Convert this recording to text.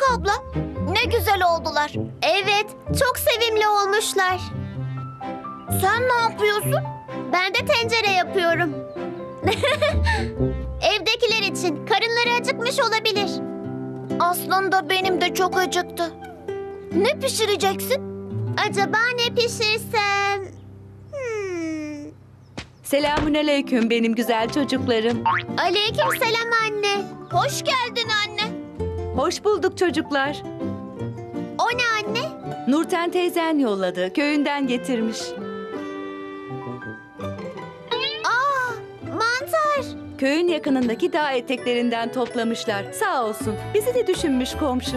abla. Ne güzel oldular. Evet, çok sevimli olmuşlar. Sen ne yapıyorsun? Ben de tencere yapıyorum. Evdekiler için karınları acıkmış olabilir. Aslında benim de çok acıktı. Ne pişireceksin? Acaba ne pişirsem? Selamünaleyküm benim güzel çocuklarım. Aleykümselam anne. Hoş geldin anne. Hoş bulduk çocuklar. O ne anne? Nurten teyzen yolladı. Köyünden getirmiş. Aa, mantar. Köyün yakınındaki dağ eteklerinden toplamışlar. Sağ olsun. Bizi de düşünmüş komşu.